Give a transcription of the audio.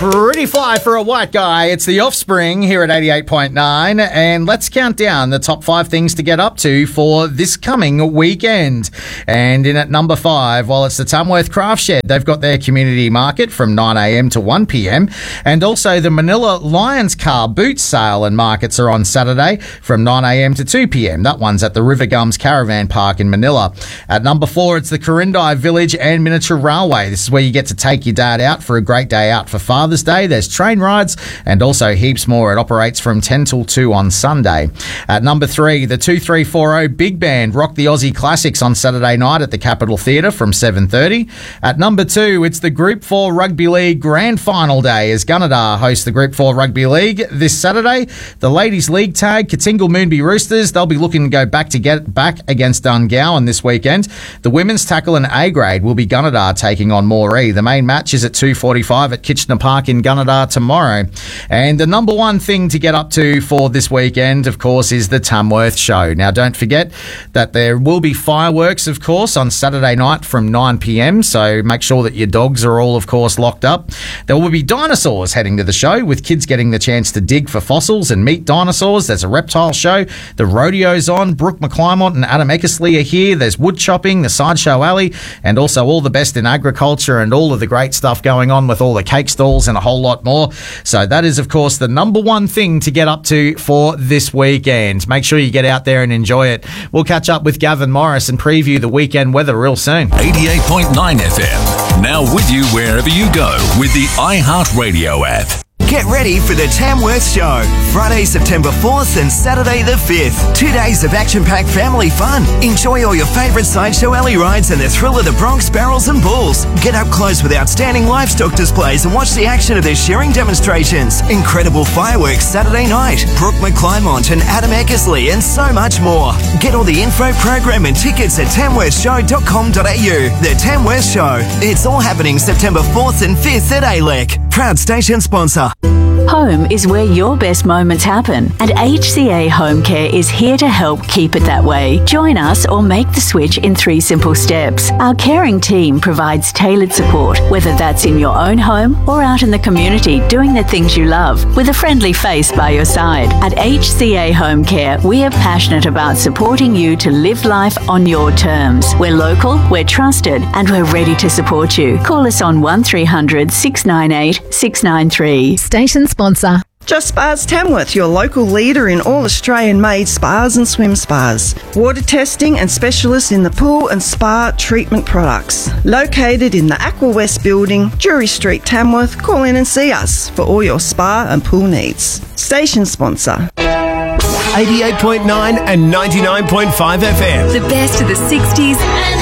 Pretty fly for a white guy. It's The Offspring here at 88.9, and let's count down the top 5 things to get up to for this coming weekend. And in at number 5, well, it's the Tamworth Craft Shed. They've got their community market from 9am to 1pm, and also the Manila Lions Car Boot Sale and markets are on Saturday from 9am to 2pm. That one's at the River Gums Caravan Park in Manila. At number 4, it's the Corindai Village and Miniature Railway. This is where you get to take your dad out for a great day out for Father's Day. There's train rides and also heaps more. It operates from 10 till 2 on Sunday. At number 3, the 2340 Big Band rock the Aussie Classics on Saturday night at the Capitol Theatre from 7:30. At number 2, it's the Group 4 Rugby League Grand Final Day as Gunnedah hosts the Group 4 Rugby League this Saturday. The Ladies League tag, Katingal Moonbee Roosters, they'll be looking to go back against Dungowan this weekend. The women's tackle and A grade will be Gunnedah taking on Moree. The main match is at 2:45 at Kitchener Park in Gunnedah tomorrow. And the number one thing to get up to for this weekend, of course, is the Tamworth Show. Now, don't forget that there will be fireworks, of course, on Saturday night from 9pm, so make sure that your dogs are all, of course, locked up. There will be dinosaurs heading to the show, with kids getting the chance to dig for fossils and meet dinosaurs. There's a reptile show. The rodeo's on. Brooke McClymont and Adam Eckersley are here. There's wood chopping, the Sideshow Alley, and also all the best in agriculture and all of the great stuff going on with all the cake stalls and a whole lot more. So that is, of course, the number one thing to get up to for this weekend. Make sure you get out there and enjoy it. We'll catch up with Gavin Morris and preview the weekend weather real soon. 88.9 FM. Now with you wherever you go with the iHeartRadio app. Get ready for the Tamworth Show. Friday, September 4th and Saturday the 5th. 2 days of action-packed family fun. Enjoy all your favourite Sideshow Alley rides and the thrill of the Bronx Barrels and Bulls. Get up close with outstanding livestock displays and watch the action of their shearing demonstrations. Incredible fireworks Saturday night. Brooke McClymont and Adam Eckersley and so much more. Get all the info, program and tickets at tamworthshow.com.au. The Tamworth Show. It's all happening September 4th and 5th at ALEC. Proud station sponsor. Home is where your best moments happen, and HCA Home Care is here to help keep it that way. Join us or make the switch in 3 simple steps. Our caring team provides tailored support, whether that's in your own home or out in the community doing the things you love, with a friendly face by your side. At HCA Home Care, we are passionate about supporting you to live life on your terms. We're local, we're trusted, and we're ready to support you. Call us on 1300 698 693. Station sponsor. Just Spas Tamworth, your local leader in all Australian-made spas and swim spas. Water testing and specialists in the pool and spa treatment products. Located in the Aqua West building, Drury Street, Tamworth. Call in and see us for all your spa and pool needs. Station sponsor. 88.9 and 99.5 FM. The best of the 60s and